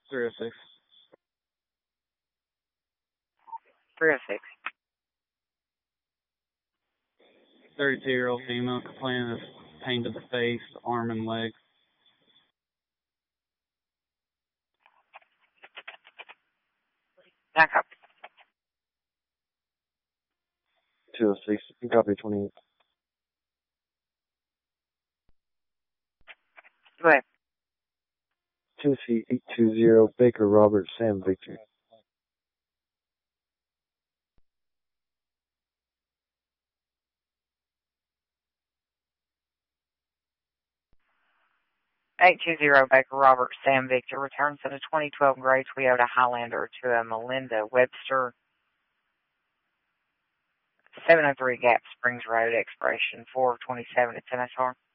306. 306. 32-year-old female complaining of pain to the face, arm, and leg. Back up. 206. Copy 28. Go ahead. 2C820 Baker Robert Sam Victor. Baker Robert Sam Victor returns in a 2012 gray Toyota Highlander to a Melinda Webster, 703 Gap Springs Road, expiration 4/27 at MSR.